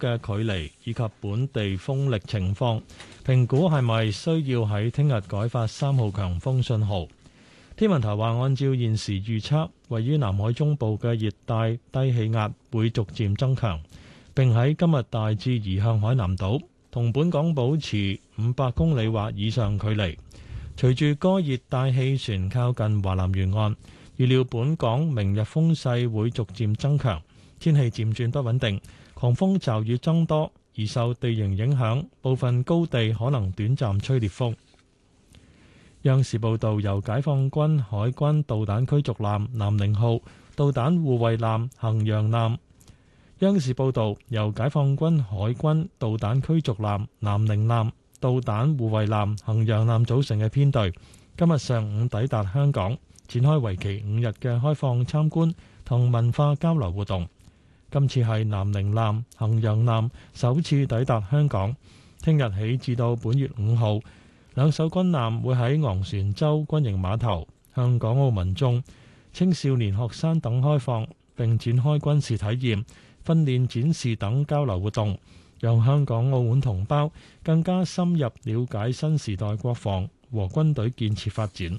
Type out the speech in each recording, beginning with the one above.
嘅距離以及本地風力情況，評估係咪需要喺聽日改發3號強風信號。天文台話，按照現時預測，位於南海中部嘅熱帶低氣壓會逐漸增強，並喺今日大致移向海南島，同本港保持500公里或以上距離。隨住該熱帶氣旋靠近華南沿岸，預料本港明日風勢會逐漸增強，天氣漸轉不穩定，狂風驟雨增多，而受地形影響，部分高地可能短暫吹烈風。央視報導，由解放軍海軍導彈驅逐艦南寧號、導彈護衛艦衡陽艦。央視報導，由解放軍海軍導彈驅逐艦南寧艦、導彈護衛艦衡陽艦組成嘅編隊，今日上午抵達香港，展開為期5日嘅開放參觀同文化交流活動。今次係南寧艦、衡陽艦首次抵達香港，聽日起至到本月5號，兩艘軍艦會喺昂船洲軍營碼頭向港澳民眾、青少年學生等開放，並展開軍事體驗、訓練展示等交流活動，讓香港澳門同胞更加深入了解新時代國防和軍隊建設發展。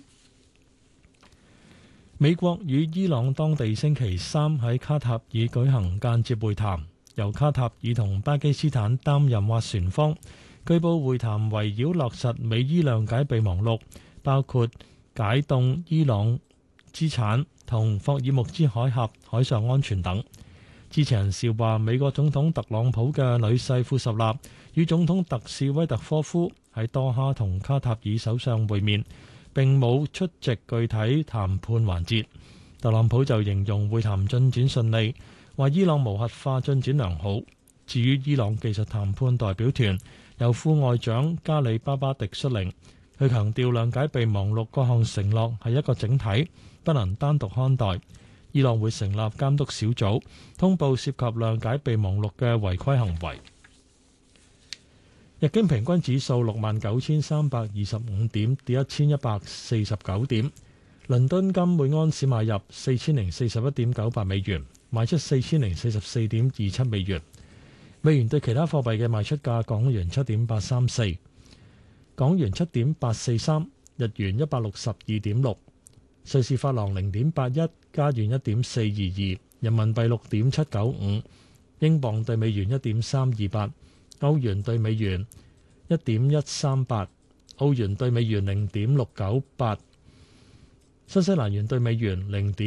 美國與伊朗當地星期三喺卡塔爾舉行間接會談，由卡塔爾同巴基斯坦擔任斡旋方。據報會談圍繞落實美伊諒解備忘錄，包括解凍伊朗資產同霍爾木茲海峽海上安全等。知情人士話，美國總統特朗普嘅女婿庫什納與總統特使威特科夫喺多哈同卡塔爾首相會面，並冇出席具體談判環節。特朗普就形容會談進展順利，話伊朗無核化進展良好。至於伊朗技術談判代表團，由副外長加里巴巴迪率領，佢強調諒解備忘錄各項承諾係一個整體，不能單獨看待。伊朗會成立監督小組，通報涉及諒解備忘錄嘅違規行為。日經平均指數69,325點，跌1149點。倫敦金每盎司買入4041.98美元，賣出4044.27美元。美元對其他貨幣嘅賣出價：港元7.834，港元7.843，日元162.6，瑞士法郎0.81，加元1.422，人民幣6.795，英鎊對美元1.328，歐元對美元1.138，澳元對美元0.698，新西蘭元對美元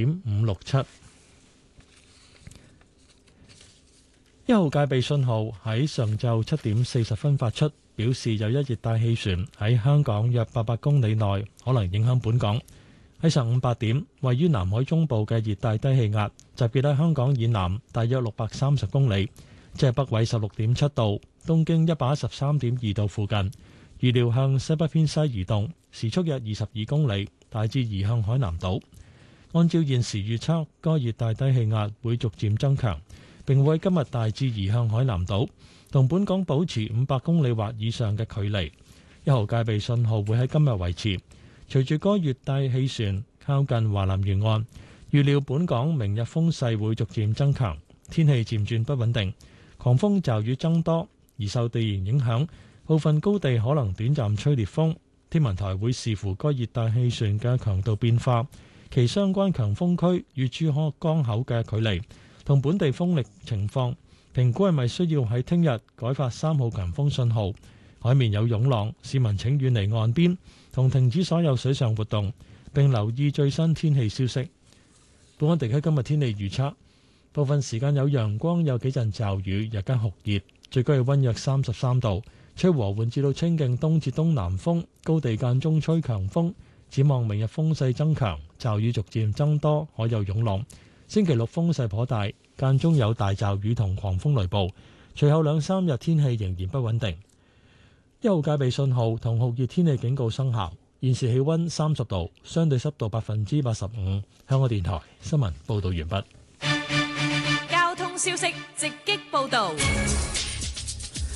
0.567。1號戒備信號喺上晝7點40分發出，表示有一熱帶氣旋喺香港約800公里內可能影響本港。喺上午8點，位於南海中部嘅熱帶低氣壓集結喺香港以南大約630公里，即係北緯16.7度、東經113.2度附近。預料向西北偏西移動，時速約22公里，大致移向海南島。按照現時預測，該熱帶低氣壓會逐漸增強，並會今日大致移向海南島，同本港保持500公里或以上嘅距離。1號戒備信號會喺今日維持。隨住該熱帶氣旋靠近華南沿岸，預料本港明日風勢會逐漸增強，天氣漸轉不穩定，狂風驟雨增多，而受地形影響，部分高地可能短暫吹烈風。天文台會視乎該熱帶氣旋嘅強度變化，其相關強風區與珠江口嘅距離，同本地風力情況，評估係咪需要喺聽日改發3號強風信號。海面有湧浪，市民請遠離岸邊同停止所有水上活動，並留意最新天氣消息。本港地區今日天氣預測，部分時間有陽光，有幾陣驟雨，日間酷熱，最高氣溫約33度，吹和緩至到清勁東至東南風，高地間中吹強風。展望明日風勢增強，驟雨逐漸增多，海有湧浪。星期六風勢頗大，間中有大驟雨同狂風雷暴。隨後2-3日天氣仍然不穩定。1號戒備信號同酷熱天氣警告生效。現時氣溫30度，相對濕度85%。香港電台新聞報道完畢。 交通消息直擊報道。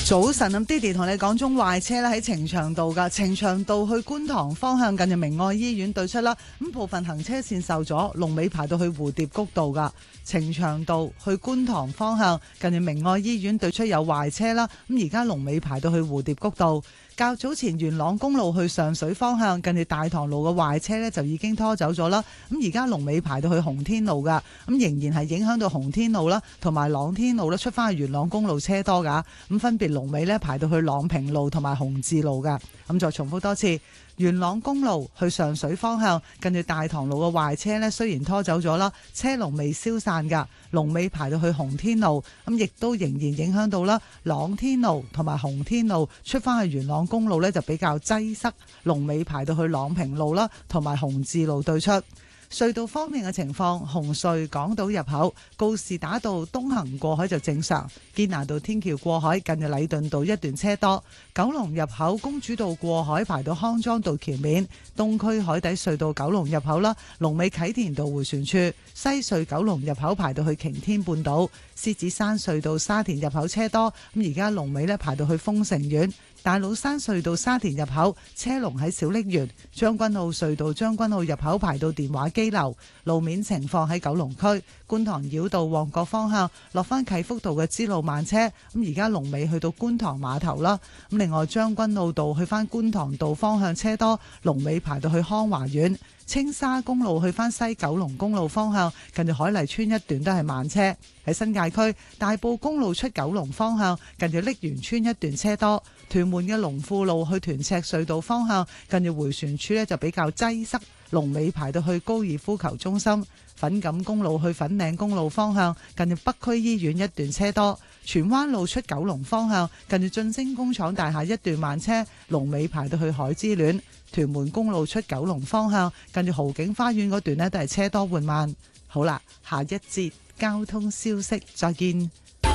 早晨，咁 Diddy 同你講中壞車咧喺呈祥道噶，呈祥道去觀塘方向近住明愛醫院對出啦，咁部分行車線受阻，龍尾排到去蝴蝶谷道噶。呈祥道去觀塘方向近住明愛醫院對出有壞車啦，咁而家龍尾排到去蝴蝶谷道。較早前元朗公路去上水方向近住大棠路嘅壞車呢，就已經拖走咗啦，咁而家龍尾排到去洪天路噶，咁仍然係影響到洪天路啦，同埋朗天路咧出翻去元朗公路車多噶，咁分別龍尾呢排到去朗平路同埋洪志路噶，咁再重複多次。元朗公路去上水方向近住大棠路嘅壞車呢，雖然拖走咗啦，車龍未消散噶，龍尾排到去洪天路，咁亦都仍然影響到啦朗天路同埋洪天路出翻去元朗公路呢，就比較擠塞，龍尾排到去朗平路啦，同埋洪志路對出。隧道方面嘅情況，紅隧港島入口告士打道東行過海就正常，堅拿道天橋過海近住禮頓道一段車多，九龍入口公主道過海排到康莊道橋面，東區海底隧道九龍入口啦，龍尾啟田道迴旋處，西隧九龍入口排到去擎天半島，獅子山隧道沙田入口車多，咁而家龍尾呢排到去豐城苑。大老山隧道沙田入口車龍喺小瀝源，將軍澳隧道將軍澳入口排到電話機樓。路面情況喺九龍區觀塘繞道旺角方向落翻啟福道嘅支路慢車，咁而家龍尾去到觀塘碼頭啦。咁另外將軍澳道去翻觀塘道方向車多，龍尾排到去康華苑。青沙公路去翻西九龍公路方向近住海麗村一段都係慢車。喺新界區大埔公路出九龍方向近住瀝源村一段車多，屯門嘅龍富路去屯赤隧道方向近住迴旋處呢就比較擠塞，龍尾排到去高爾夫球中心。粉錦公路去粉嶺公路方向近住北區醫院一段車多，荃灣路出九龍方向近住晉升工廠大廈一段慢車，龍尾排到去海之戀。屯門公路出九龍方向近住豪景花園嗰段呢都係車多緩慢。好啦，下一節交通消息再見。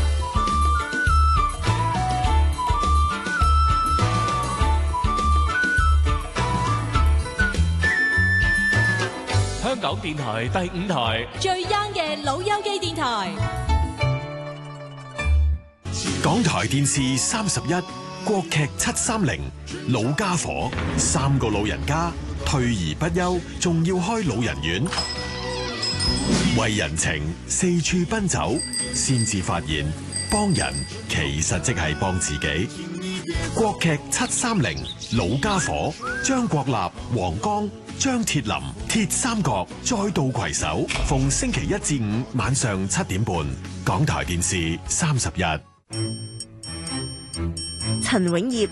香港電台第5台最 young 嘅老友記電台， 港台電視31國劇730老家伙，3個老人家退而不休，仲要開老人院，為人情四處奔走，先至發現幫人其實即係幫自己。國劇730老家伙，張國立、黃剛、張鐵林鐵三角再度攜手，逢星期1至5晚上7點半，港台電視31。 陳永業，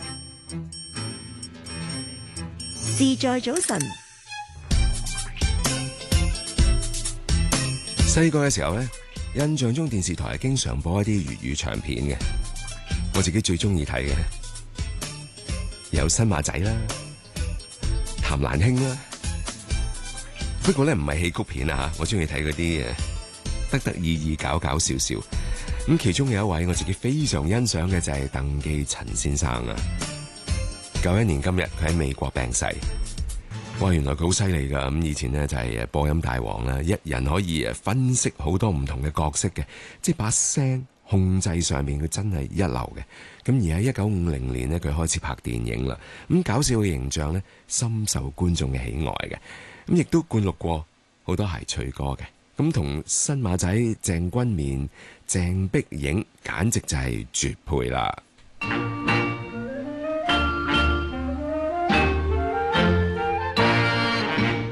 事在早晨。 細個嘅時候咧，印象中電視台係經常播一啲粵語長片嘅，我自己最中意睇嘅有新馬仔啦、譚蘭卿啦。不過咧唔係戲曲片啊，我中意睇嗰啲得得意意、搞搞笑笑。咁其中有一位我自己非常欣賞嘅就係鄧寄塵先生啊。91年今日佢喺美國病逝。哇，原來佢好犀利噶。咁以前呢就係播音大王啦，一人可以分析好多唔同嘅角色嘅，即係把聲控制上面佢真係一流嘅。咁而喺1950年呢，佢開始拍電影啦。咁搞笑嘅形象呢，深受觀眾嘅喜愛嘅。咁亦都灌錄過好多諧趣歌嘅。咁同新馬仔鄭君綿、鄭碧影簡直就係絕配啦。